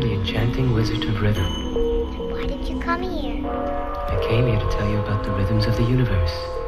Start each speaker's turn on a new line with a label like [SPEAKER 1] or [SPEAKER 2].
[SPEAKER 1] the enchanting wizard of rhythm.
[SPEAKER 2] Why did you come here?
[SPEAKER 1] I came here to tell you about the rhythms of the universe.